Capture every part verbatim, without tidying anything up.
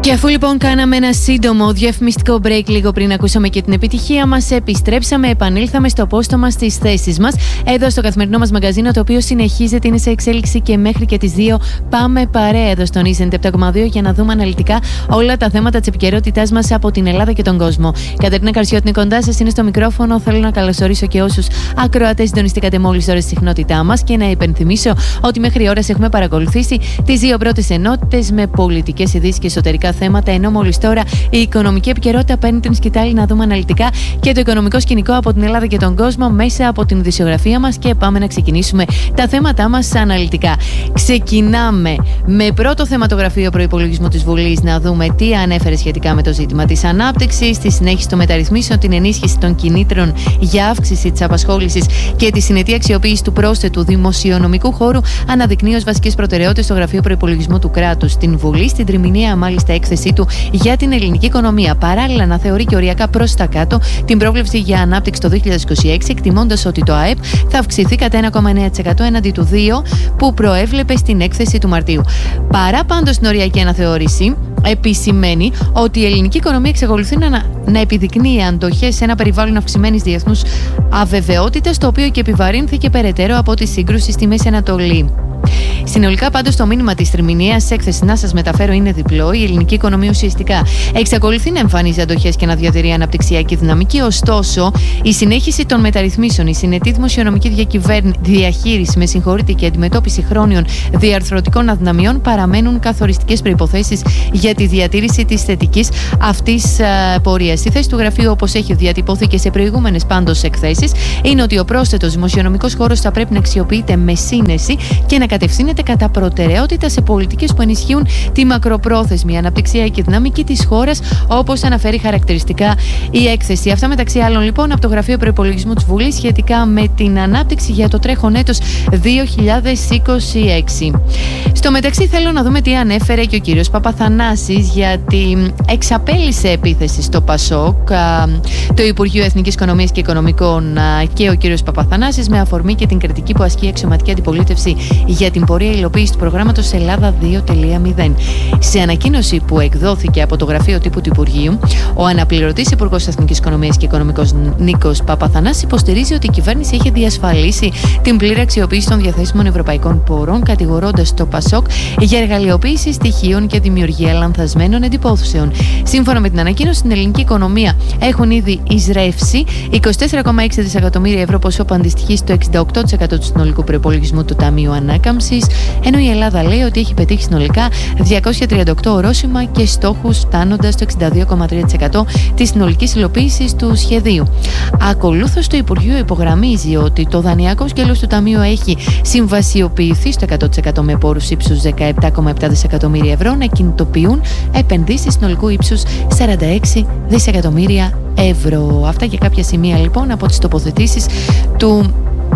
Και αφού λοιπόν κάναμε ένα σύντομο διαφημιστικό break λίγο πριν ακούσαμε και την επιτυχία μας, επιστρέψαμε, επανήλθαμε στο πόστο μας, στις θέσεις μας, εδώ στο καθημερινό μας μαγκαζίνο, το οποίο συνεχίζεται, είναι σε εξέλιξη και μέχρι και τις δύο πάμε παρέα εδώ στον ι επτά κόμμα δύο για να δούμε αναλυτικά όλα τα θέματα της επικαιρότητάς μας από την Ελλάδα και τον κόσμο. Κατερίνα Καρσιώτη είναι κοντά σας, είναι στο μικρόφωνο. Θέλω να καλωσορίσω και όσους ακροατές συντονιστήκατε μόλις τώρα στη συχνότητά μας και να υπενθυμίσω ότι μέχρι ώρας έχουμε παρακολουθήσει τις δύο πρώτες ενότητες με πολιτικές ειδήσεις και εσωτερικά θέματα, ενώ μόλις τώρα η οικονομική επικαιρότητα παίρνει την σκητάλη να δούμε αναλυτικά και το οικονομικό σκηνικό από την Ελλάδα και τον κόσμο μέσα από την ειδησιογραφία μας και πάμε να ξεκινήσουμε τα θέματά μας αναλυτικά. Ξεκινάμε με πρώτο θεματογραφείο προϋπολογισμού της Βουλής, να δούμε τι ανέφερε σχετικά με το ζήτημα της ανάπτυξης, τη συνέχιση των μεταρρυθμίσεων, την ενίσχυση των κινήτρων για αύξηση της απασχόλησης και τη συνετή αξιοποίηση του πρόσθετου δημοσιονομικού χώρου, αναδεικνύει ως βασικές προτεραιότητες στο Γραφείο Προϋπολογισμού του Κράτους στην Βουλή, στην τριμηνία μάλιστα έκθεσή του για την ελληνική οικονομία. Παράλληλα, να θεωρεί και οριακά προς τα κάτω την πρόβλεψη για ανάπτυξη το δύο χιλιάδες είκοσι έξι, εκτιμώντας ότι το ΑΕΠ θα αυξηθεί κατά ένα κόμμα εννέα τοις εκατό έναντι του δύο τοις εκατό που προέβλεπε στην έκθεση του Μαρτίου. Παρά πάντως την οριακή αναθεώρηση, επισημαίνει ότι η ελληνική οικονομία εξακολουθεί να, να επιδεικνύει αντοχές σε ένα περιβάλλον αυξημένης διεθνούς αβεβαιότητας, το οποίο και επιβαρύνθηκε περαιτέρω από τη σύγκρουση στη Μέση Ανατολή. Συνολικά, πάντως, το μήνυμα της τριμηνίας έκθεσης, να σας μεταφέρω, είναι διπλό. Η ελληνική οικονομία ουσιαστικά εξακολουθεί να εμφανίζει αντοχές και να διατηρεί αναπτυξιακή δυναμική. Ωστόσο, η συνέχιση των μεταρρυθμίσεων, η συνετή δημοσιονομική διακυβέρν... διαχείριση με συγχωρείτε και αντιμετώπιση χρόνιων διαρθρωτικών αδυναμιών παραμένουν καθοριστικές προϋποθέσεις για τη διατήρηση της θετικής αυτής uh, πορείας. Η θέση του γραφείου, όπως έχει διατυπωθεί και σε προηγούμενες πάντως εκθέσεις, είναι ότι ο πρόσθετος δημοσιονομικός χώρος θα πρέπει να αξιοποιείται με σύνεση και να κατευθύνεται κατά προτεραιότητα σε πολιτικές που ενισχύουν τη μακροπρόθεσμη αναπτυξιακή δυναμική της χώρας, όπως αναφέρει χαρακτηριστικά η έκθεση. Αυτά μεταξύ άλλων λοιπόν από το Γραφείο Προϋπολογισμού της Βουλής σχετικά με την ανάπτυξη για το τρέχον έτος δύο χιλιάδες είκοσι έξι. Στο μεταξύ θέλω να δούμε τι ανέφερε και ο κύριος Παπαθανάσης, γιατί εξαπέλυσε επίθεση στο ΠΑΣΟΚ το Υπουργείο Εθνικής Οικονομίας και Οικονομικών και ο κύριος Παπαθανάσης με αφορμή και την κριτική που ασκεί η αξιωματική αντιπολίτευση για την πορεία υλοποίηση του προγράμματος Ελλάδα δύο τελεία μηδέν. Σε ανακοίνωση που εκδόθηκε από το Γραφείο Τύπου του Υπουργείου, ο αναπληρωτής Υπουργός Εθνικής Οικονομίας και Οικονομικός Νίκος Παπαθανάσης υποστηρίζει ότι η κυβέρνηση έχει διασφαλίσει την πλήρη αξιοποίηση των διαθέσιμων ευρωπαϊκών πόρων, κατηγορώντας το ΠΑΣΟΚ για εργαλειοποίηση στοιχείων και δημιουργία λανθασμένων εντυπώσεων. Σύμφωνα με την ανακοίνωση, στην ελληνική οικονομία έχουν ήδη εισρεύσει είκοσι τέσσερα κόμμα έξι δισεκατομμύρια ευρώ, ποσό που αντιστοιχεί στο εξήντα οκτώ τοις εκατό του συνολικού προϋπολογισμού του Ταμείου Ανάκαμψης, ενώ η Ελλάδα λέει ότι έχει πετύχει συνολικά διακόσια τριάντα οκτώ ορόσημα και στόχους, φτάνοντας στο εξήντα δύο κόμμα τρία τοις εκατό της συνολικής υλοποίησης του σχεδίου. Ακολούθως, το Υπουργείο υπογραμμίζει ότι το δανειακό σκέλος του Ταμείου έχει συμβασιοποιηθεί στο εκατό τοις εκατό με πόρους ύψους δεκαεπτά κόμμα επτά δισεκατομμύρια ευρώ να κινητοποιούν επενδύσεις συνολικού ύψους σαράντα έξι δισεκατομμύρια ευρώ. Αυτά και κάποια σημεία λοιπόν από τις τοποθετήσεις του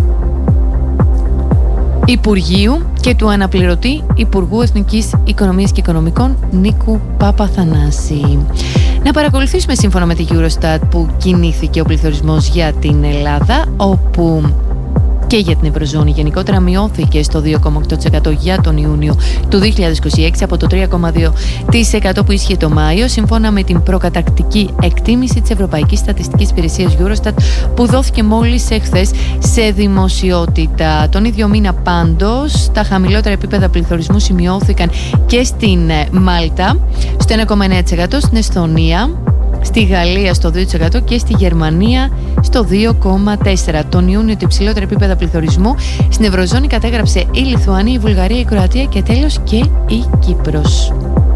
Υπουργείου και του αναπληρωτή Υπουργού Εθνικής Οικονομίας και Οικονομικών Νίκου Παπαθανάση. Να παρακολουθήσουμε σύμφωνα με τη Eurostat που κινήθηκε ο πληθωρισμός για την Ελλάδα, όπου και για την Ευρωζώνη γενικότερα μειώθηκε στο δύο κόμμα οκτώ τοις εκατό για τον Ιούνιο του δύο χιλιάδες είκοσι έξι από το τρία κόμμα δύο τοις εκατό που ίσχυε το Μάιο, σύμφωνα με την προκαταρκτική εκτίμηση της Ευρωπαϊκής Στατιστικής Υπηρεσίας Eurostat που δόθηκε μόλις εχθές σε δημοσιότητα. Τον ίδιο μήνα πάντως τα χαμηλότερα επίπεδα πληθωρισμού σημειώθηκαν και στην Μάλτα στο ένα κόμμα εννέα τοις εκατό, στην Εσθονία, στη Γαλλία στο δύο τοις εκατό και στη Γερμανία στο δύο κόμμα τέσσερα τοις εκατό. Τον Ιούνιο τα υψηλότερα επίπεδα πληθωρισμού στην Ευρωζώνη κατέγραψε η Λιθουανία, η Βουλγαρία, η Κροατία και τέλος και η Κύπρος.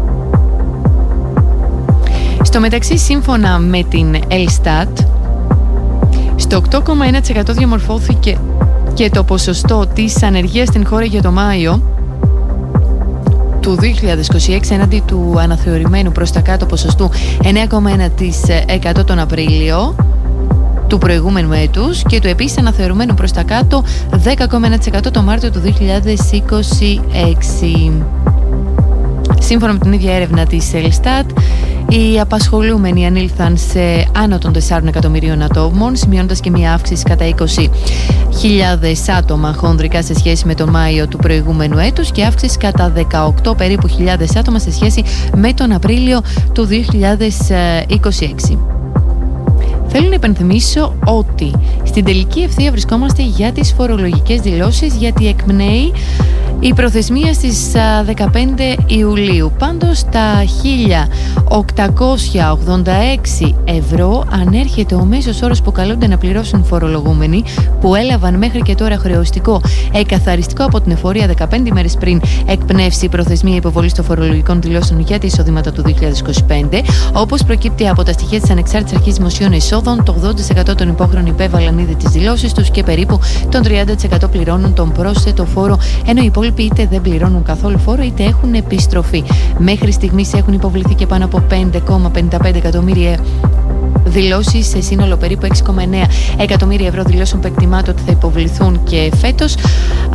Στο μεταξύ, σύμφωνα με την Ελστάτ, στο οκτώ κόμμα ένα τοις εκατό διαμορφώθηκε και το ποσοστό της ανεργίας στην χώρα για το Μάιο του δύο χιλιάδες είκοσι έξι έναντι του αναθεωρημένου προς τα κάτω ποσοστού εννέα κόμμα ένα τοις εκατό τον Απρίλιο του προηγούμενου έτους και του επίσης αναθεωρημένου προς τα κάτω δέκα κόμμα ένα τοις εκατό το Μάρτιο του δύο χιλιάδες είκοσι έξι. Σύμφωνα με την ίδια έρευνα της Ελστάτ, οι απασχολούμενοι ανήλθαν σε άνω των τεσσάρων εκατομμυρίων ατόμων, σημειώνοντας και μια αύξηση κατά είκοσι χιλιάδες άτομα χονδρικά σε σχέση με τον Μάιο του προηγούμενου έτους και αύξηση κατά δεκαοκτώ περίπου χιλιάδες άτομα σε σχέση με τον Απρίλιο του δύο χιλιάδες είκοσι έξι. Θέλω να υπενθυμίσω ότι στην τελική ευθεία βρισκόμαστε για τις φορολογικές δηλώσεις, γιατί εκπνέει η προθεσμία στις δεκαπέντε Ιουλίου. Πάντως τα χίλια οκτακόσια ογδόντα έξι ευρώ ανέρχεται ο μέσος όρος που καλούνται να πληρώσουν φορολογούμενοι που έλαβαν μέχρι και τώρα χρεωστικό εκαθαριστικό από την εφορία δεκαπέντε ημέρες πριν εκπνεύσει η προθεσμία υποβολής των φορολογικών δηλώσεων για τα εισοδήματα του δύο χιλιάδες είκοσι πέντε. Όπως προκύπτει από τα στοιχεία της Ανεξάρτητης Αρχής Δημοσίων Εισόδων, το ογδόντα τοις εκατό των υπόχρεων υπέβαλαν ήδη τις δηλώσεις τους και περίπου τον τριάντα τοις εκατό πληρώνουν τον πρόσθετο φόρο, ενώ οι υπόλοιποι είτε δεν πληρώνουν καθόλου φόρο είτε έχουν επιστροφή. Μέχρι στιγμής έχουν υποβληθεί και πάνω από πέντε κόμμα πενήντα πέντε εκατομμύρια δηλώσεις σε σύνολο περίπου έξι κόμμα εννέα εκατομμύρια ευρώ δηλώσεων που εκτιμάται ότι θα υποβληθούν και φέτος. Α,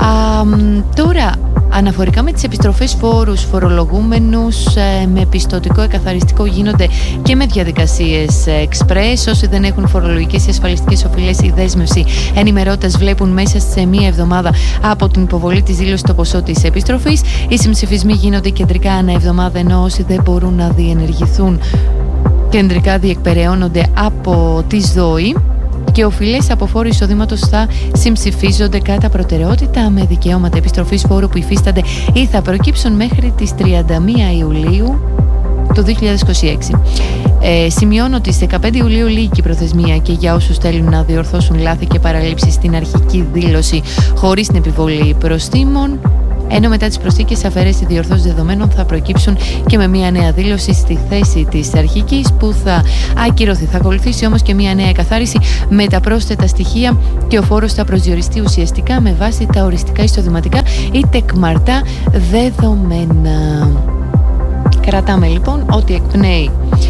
τώρα, αναφορικά με τις επιστροφές φόρους, φορολογούμενους ε, με πιστωτικό εκαθαριστικό γίνονται και με διαδικασίες εξπρές. Όσοι δεν έχουν φορολογικές ή ασφαλιστικές οφειλές ή δέσμευση ενημερότητας βλέπουν μέσα σε μία εβδομάδα από την υποβολή της δήλωσης το ποσό της επιστροφής. Οι συμψηφισμοί γίνονται κεντρικά ανά εβδομάδα, ενώ όσοι δεν μπορούν να διενεργηθούν κεντρικά διεκπεραιώνονται από τις ΔΟΗ και οφειλές από φόρου εισοδήματος θα συμψηφίζονται κατά προτεραιότητα με δικαιώματα επιστροφής φόρου που υφίστανται ή θα προκύψουν μέχρι τις τριάντα μία Ιουλίου του δύο χιλιάδες είκοσι έξι. Ε, σημειώνω ότι στις δεκαπέντε Ιουλίου λήγει η προθεσμία και για όσους θέλουν να διορθώσουν λάθη και παραλήψεις στην αρχική δήλωση χωρίς την επιβολή προστίμων, ενώ μετά τις προσθήκες αφαιρέσεις διορθώσεις δεδομένων θα προκύψουν και με μια νέα δήλωση στη θέση της αρχικής που θα ακυρωθεί. Θα ακολουθήσει όμως και μια νέα εκαθάριση με τα πρόσθετα στοιχεία και ο φόρος θα προσδιοριστεί ουσιαστικά με βάση τα οριστικά εισοδηματικά ή τεκμαρτά δεδομένα. Κρατάμε λοιπόν ότι εκπνέει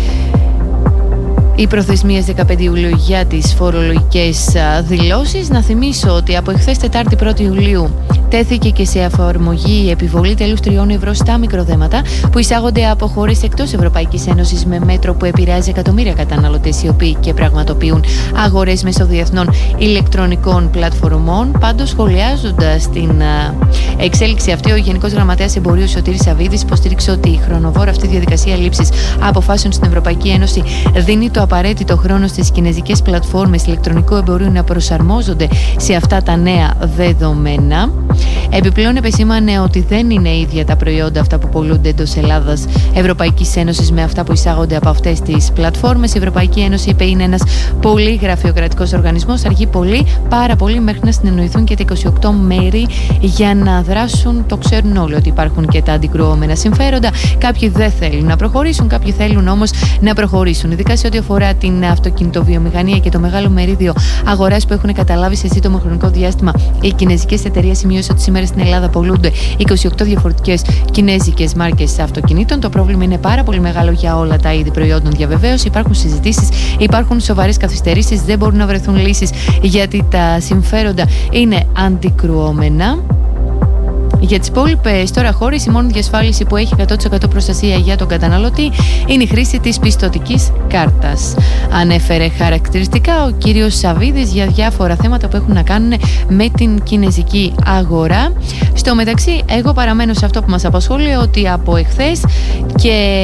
η προθεσμία δεκαπέντε Ιουλίου για τις φορολογικές δηλώσεις. Να θυμίσω ότι από εχθές Τετάρτη πρώτη Ιουλίου τέθηκε και σε εφαρμογή η επιβολή τέλους τριών ευρώ στα μικροδέματα που εισάγονται από χώρες εκτός Ευρωπαϊκής Ένωσης, με μέτρο που επηρεάζει εκατομμύρια καταναλωτές οι οποίοι και πραγματοποιούν αγορές μέσω διεθνών ηλεκτρονικών πλατφορμών. Πάντως, σχολιάζοντας την εξέλιξη αυτή, ο Γενικός Γραμματέας Εμπορίου Σωτήρης Σαββίδης υποστήριξε ότι η χρονοβόρα αυτή διαδικασία λήψης αποφάσεων στην Ευρωπαϊκή Ένωση δίνει το απαραίτητο χρόνο στις κινεζικές πλατφόρμες ηλεκτρονικού εμπορίου να προσαρμόζονται σε αυτά τα νέα δεδομένα. Επιπλέον επεσήμανε ότι δεν είναι ίδια τα προϊόντα αυτά που πωλούνται εντός Ελλάδας Ευρωπαϊκής Ένωσης με αυτά που εισάγονται από αυτές τις πλατφόρμες. Η Ευρωπαϊκή Ένωση, είπε, είναι ένας πολύ γραφειοκρατικός οργανισμός. Αργεί πολύ, πάρα πολύ, μέχρι να συνεννοηθούν και τα είκοσι οκτώ μέρη για να δράσουν. Το ξέρουν όλοι ότι υπάρχουν και τα αντικρουόμενα συμφέροντα. Κάποιοι δεν θέλουν να προχωρήσουν, κάποιοι θέλουν όμως να προχωρήσουν. Ειδικά σε ό,τι αφορά την αυτοκινητοβιομηχανία και το μεγάλο μερίδιο αγοράς που έχουν καταλάβει σε σύντομο χρονικό διάστημα οι κινεζικές εταιρείες, σημείωσε ότι σήμερα στην Ελλάδα πωλούνται είκοσι οκτώ διαφορετικές κινέζικες μάρκες αυτοκινήτων. Το πρόβλημα είναι πάρα πολύ μεγάλο για όλα τα είδη προϊόντων, διαβεβαίωση. Υπάρχουν συζητήσεις, υπάρχουν σοβαρές καθυστερήσεις, δεν μπορούν να βρεθούν λύσεις γιατί τα συμφέροντα είναι αντικρουόμενα. Για τις υπόλοιπες τώρα χώρες, η μόνη διασφάλιση που έχει εκατό τοις εκατό προστασία για τον καταναλωτή είναι η χρήση της πιστωτικής κάρτας. Ανέφερε χαρακτηριστικά ο κύριος Σαββίδης για διάφορα θέματα που έχουν να κάνουν με την κινεζική αγορά. Στο μεταξύ, εγώ παραμένω σε αυτό που μας απασχολεί, ότι από εχθές και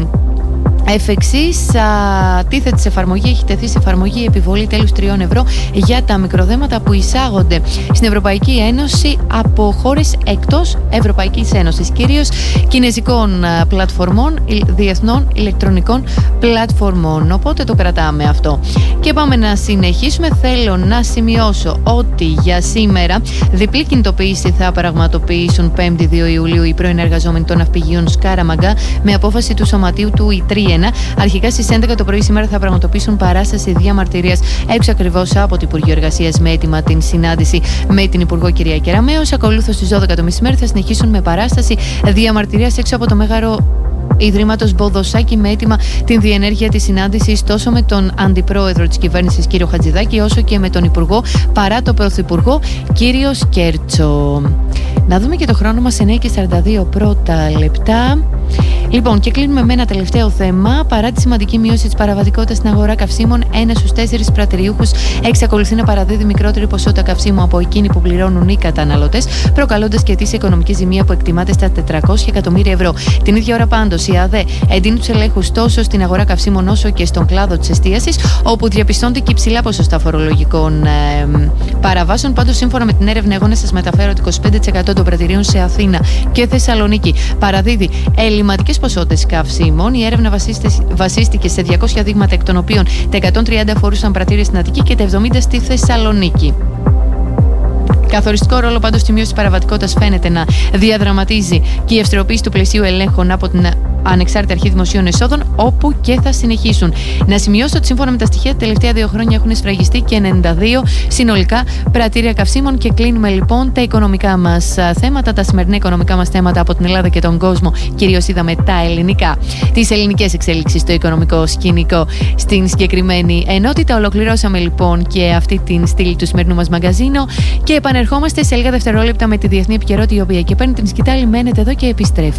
εφ' εξής τίθεται σε εφαρμογή, έχει τεθεί σε εφαρμογή η επιβολή τέλους τριών ευρώ για τα μικροδέματα που εισάγονται στην Ευρωπαϊκή Ένωση από χώρες εκτός Ευρωπαϊκής Ένωσης, κυρίως κινεζικών πλατφορμών, διεθνών ηλεκτρονικών πλατφορμών. Οπότε το κρατάμε αυτό. Και πάμε να συνεχίσουμε. Θέλω να σημειώσω ότι για σήμερα διπλή κινητοποίηση θα πραγματοποιήσουν πέμπτη δύο Ιουλίου οι πρώην εργαζόμενοι των ναυπηγείων Σκάραμαγκα με απόφαση του Σωματείου του ι τρία. Αρχικά στις έντεκα το πρωί σήμερα θα πραγματοποιήσουν παράσταση διαμαρτυρίας έξω ακριβώς από το Υπουργείο Εργασίας με έτοιμα την συνάντηση με την Υπουργό κυρία Κεραμέως. Ακολούθως στις δώδεκα το μεσημέρι θα συνεχίσουν με παράσταση διαμαρτυρίας έξω από το Μέγαρο Ιδρύματος Μποδοσάκη με έτοιμα την διενέργεια της συνάντησης τόσο με τον Αντιπρόεδρο της Κυβέρνησης κύριο Χατζηδάκη όσο και με τον Υπουργό παρά το Πρωθυπουργό κύριο Σκέρτσο. Να δούμε και το χρόνο μας, εννιά και σαράντα δύο πρώτα λεπτά. Λοιπόν, και κλείνουμε με ένα τελευταίο θέμα. Παρά τη σημαντική μείωση της παραβατικότητας στην αγορά καυσίμων, ένας στους τέσσερις πρατηριούχους εξακολουθεί να παραδίδει μικρότερη ποσότητα καυσίμου από εκείνη που πληρώνουν οι καταναλωτές, προκαλώντας και ετήσια οικονομική ζημία που εκτιμάται στα τετρακόσια εκατομμύρια ευρώ. Την ίδια ώρα, πάντως, η ΑΔΕ εντείνει τους ελέγχους τόσο στην αγορά καυσίμων όσο και στον κλάδο της εστίασης, όπου διαπιστώνται και υψηλά ποσοστά φορολογικών ε, παραβάσεων. Πάντως, σύμφωνα με την έρευνα, εγώ να σας μεταφέρω ότι είκοσι πέντε τοις εκατό των πρατηρίων σε Αθήνα και Θεσσαλονίκη παραδίδει ελληματικές ποσότητες καυσίμων. Η έρευνα βασίστηκε σε διακόσια δείγματα, εκ των οποίων τα εκατόν τριάντα αφορούσαν πρατήρια στην Αττική και τα εβδομήντα στη Θεσσαλονίκη. Καθοριστικό ρόλο πάντως στη μείωση της παραβατικότητας φαίνεται να διαδραματίζει και η αυστηροποίηση του πλαισίου ελέγχων από την Ανεξάρτητη Αρχή Δημοσίων Εσόδων, όπου και θα συνεχίσουν. Να σημειώσω ότι σύμφωνα με τα στοιχεία, τα τελευταία δύο χρόνια έχουν σφραγιστεί και ενενήντα δύο συνολικά πρατήρια καυσίμων. Και κλείνουμε λοιπόν τα οικονομικά μας θέματα, τα σημερινά οικονομικά μας θέματα από την Ελλάδα και τον κόσμο. Κυρίως είδαμε τα ελληνικά, τις ελληνικές εξέλιξεις στο οικονομικό σκηνικό στην συγκεκριμένη ενότητα. Ολοκληρώσαμε λοιπόν και αυτή την στήλη του σημερινού μας μαγκαζίνο και επανερχόμαστε σε λίγα δευτερόλεπτα με τη διεθνή επικαιρότητα, η οποία και παίρνει την σκητάλη, μένετε εδώ και επιστρέφει.